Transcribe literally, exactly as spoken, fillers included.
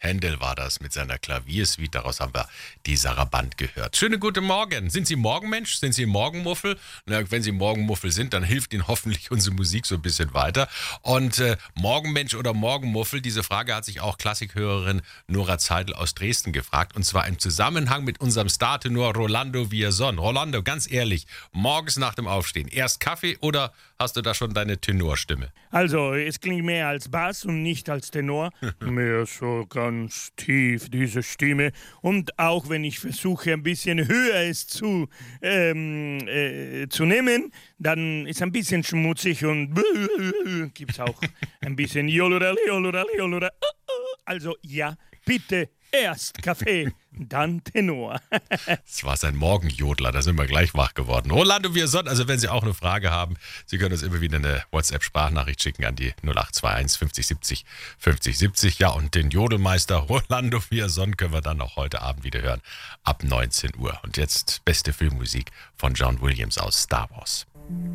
Händel war das mit seiner Klaviersuite. Daraus haben wir die Saraband gehört. Schönen guten Morgen. Sind Sie Morgenmensch? Sind Sie Morgenmuffel? Na, wenn Sie Morgenmuffel sind, dann hilft Ihnen hoffentlich unsere Musik so ein bisschen weiter. Und äh, Morgenmensch oder Morgenmuffel, diese Frage hat sich auch Klassikhörerin Nora Zeidel aus Dresden gefragt. Und zwar im Zusammenhang mit unserem Startenor Rolando Villazon. Rolando, ganz ehrlich, morgens nach dem Aufstehen, erst Kaffee oder hast du da schon deine Tenorstimme? Also, es klingt mehr als Bass und nicht als Tenor. Mehr so ganz tief, diese Stimme. Und auch wenn ich versuche, ein bisschen höher es zu, ähm, äh, zu nehmen, dann ist ein bisschen schmutzig und gibt es auch ein bisschen Jolorali, Jolorali, Jolorali. Also, ja, bitte erst Kaffee, dann Tenor. Das war sein Morgenjodler, da sind wir gleich wach geworden. Rolando Villazon, also wenn Sie auch eine Frage haben, Sie können uns immer wieder eine WhatsApp-Sprachnachricht schicken an die null acht zwei eins fünfzig siebzig fünfzig siebzig. Ja, und den Jodelmeister Rolando Villazon können wir dann auch heute Abend wieder hören, ab neunzehn Uhr. Und jetzt beste Filmmusik von John Williams aus Star Wars.